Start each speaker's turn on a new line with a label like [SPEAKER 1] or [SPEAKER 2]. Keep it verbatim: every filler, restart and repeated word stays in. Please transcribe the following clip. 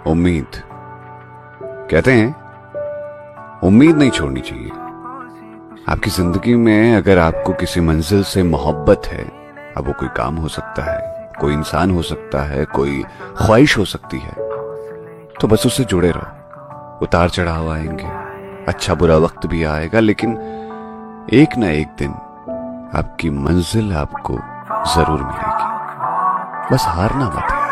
[SPEAKER 1] उम्मीद। कहते हैं उम्मीद नहीं छोड़नी चाहिए। आपकी जिंदगी में अगर आपको किसी मंजिल से मोहब्बत है, अब वो कोई काम हो सकता है, कोई इंसान हो सकता है, कोई ख्वाहिश हो सकती है, तो बस उससे जुड़े रहो। उतार चढ़ाव आएंगे, अच्छा बुरा वक्त भी आएगा, लेकिन एक ना एक दिन आपकी मंजिल आपको जरूर मिलेगी। बस हारना मत है।